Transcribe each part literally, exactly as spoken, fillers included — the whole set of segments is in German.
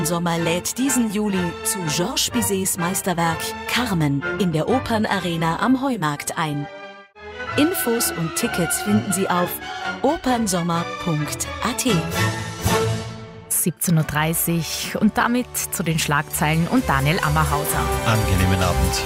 Sommer lädt diesen Juli zu Georges Bizets Meisterwerk Carmen in der Opernarena am Heumarkt ein. Infos und Tickets finden Sie auf opernsommer punkt a t. siebzehn Uhr dreißig und damit zu den Schlagzeilen und Daniel Ammerhauser. Angenehmen Abend.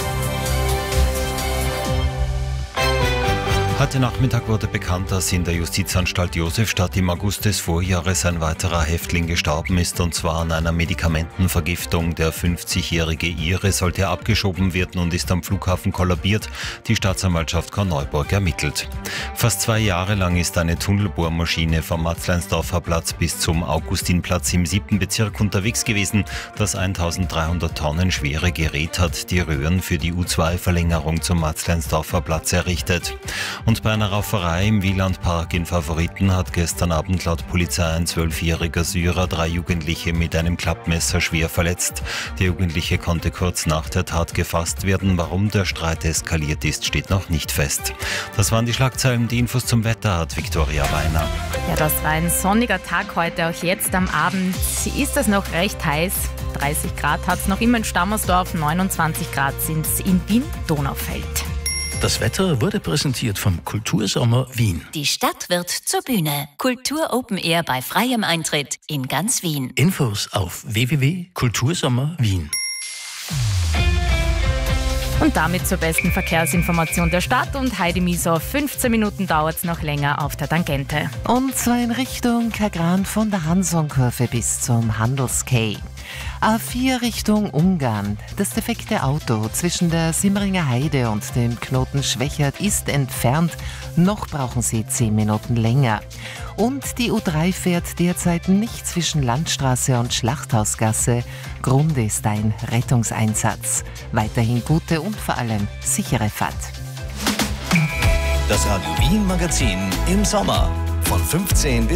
Heute Nachmittag wurde bekannt, dass in der Justizanstalt Josefstadt im August des Vorjahres ein weiterer Häftling gestorben ist, und zwar an einer Medikamentenvergiftung. Der fünfzigjährige Ire sollte abgeschoben werden und ist am Flughafen kollabiert. Die Staatsanwaltschaft Korneuburg ermittelt. Fast zwei Jahre lang ist eine Tunnelbohrmaschine vom Matzleinsdorfer Platz bis zum Augustinplatz im siebten Bezirk unterwegs gewesen. Das eintausenddreihundert Tonnen schwere Gerät hat die Röhren für die U zwei Verlängerung zum Matzleinsdorfer Platz errichtet. Und bei einer Rauferei im Wielandpark in Favoriten hat gestern Abend laut Polizei ein zwölfjähriger Syrer drei Jugendliche mit einem Klappmesser schwer verletzt. Der Jugendliche konnte kurz nach der Tat gefasst werden. Warum der Streit eskaliert ist, steht noch nicht fest. Das waren die Schlagzeilen. Die Infos zum Wetter hat Viktoria Weiner. Ja, das war ein sonniger Tag heute. Auch jetzt am Abend ist es noch recht heiß. dreißig Grad hat es noch immer in Stammersdorf, neunundzwanzig Grad sind es in Wien-Donaufeld. Das Wetter wurde präsentiert vom Kultursommer Wien. Die Stadt wird zur Bühne. Kultur Open Air bei freiem Eintritt in ganz Wien. Infos auf w w w punkt kultursommer wien. Und damit zur besten Verkehrsinformation der Stadt. Und Heidi Mieser, fünfzehn Minuten dauert es noch länger auf der Tangente. Und zwar in Richtung Kagran von der Hansonkurve bis zum Handels-Quai. A vier Richtung Ungarn. Das defekte Auto zwischen der Simmeringer Heide und dem Knoten Schwächert ist entfernt. Noch brauchen Sie zehn Minuten länger. Und die U drei fährt derzeit nicht zwischen Landstraße und Schlachthausgasse. Grund ist ein Rettungseinsatz. Weiterhin gute und vor allem sichere Fahrt. Das Radio Wien Magazin im Sommer von fünfzehn bis